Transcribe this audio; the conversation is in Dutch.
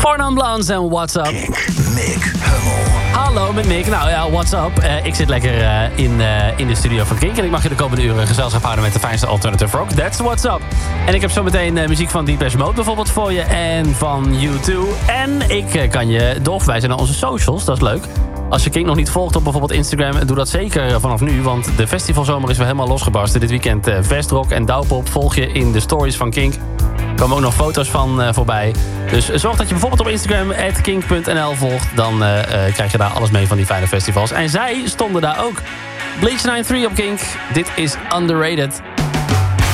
Four Non Blondes en What's Up. Kink, Mick Hummel. Hallo met Mick. Nou ja, what's up? Ik zit lekker in de studio van Kink. En ik mag je de komende uren gezelschap houden met de fijnste alternative rock. That's what's up. En ik heb zo meteen muziek van Depeche Mode bijvoorbeeld voor je. En van U2. En ik kan je doorverwijzen naar onze socials. Dat is leuk. Als je Kink nog niet volgt op bijvoorbeeld Instagram, doe dat zeker vanaf nu. Want de festivalzomer is weer helemaal losgebarsten. Dit weekend Vestrock en Douwpop volg je in de stories van Kink. Er komen ook nog foto's van voorbij. Dus zorg dat je bijvoorbeeld op Instagram @kink.nl volgt. Dan krijg je daar alles mee van die fijne festivals. En zij stonden daar ook. Bleach 93 op Kink. Dit is Underrated.